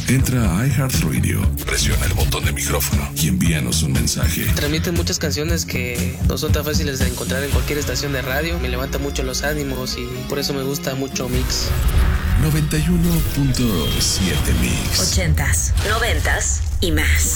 Entra a iHeartRadio, presiona el botón de micrófono y envíanos un mensaje. Transmiten muchas canciones que no son tan fáciles de encontrar en cualquier estación de radio. Me levanta mucho los ánimos y por eso me gusta mucho Mix. 91.7 Mix. 80s, 90s y más.